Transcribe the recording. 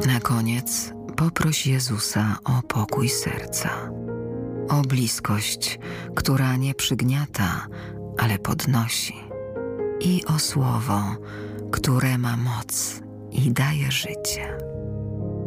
Na koniec poproś Jezusa o pokój serca, o bliskość, która nie przygniata, ale podnosi, i o słowo, które ma moc i daje życie.